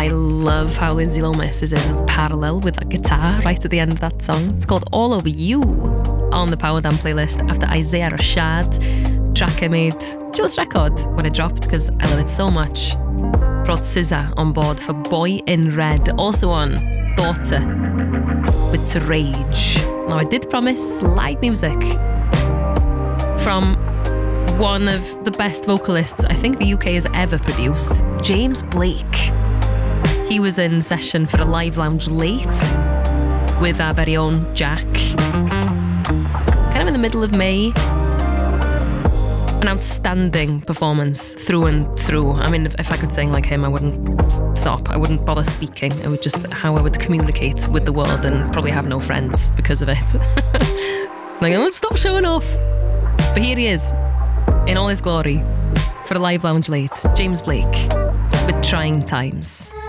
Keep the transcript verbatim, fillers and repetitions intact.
I love how Lindsay Lomas is in parallel with that guitar right at the end of that song. It's called All Over You on the Power Down playlist after Isaiah Rashad, track I made just record when it dropped because I love it so much. Brought S Z A on board for Boy in Red, also on Daughter with Rage. Now I did promise live music from one of the best vocalists I think the U K has ever produced, James Blake. He was in session for a Live Lounge late with our very own Jack. Kind of in the middle of May. An outstanding performance through and through. I mean, if, if I could sing like him, I wouldn't stop. I wouldn't bother speaking. It would just how I would communicate with the world and probably have no friends because of it. Like, I won't stop showing off. But here he is, in all his glory, for a Live Lounge late. James Blake with Trying Times.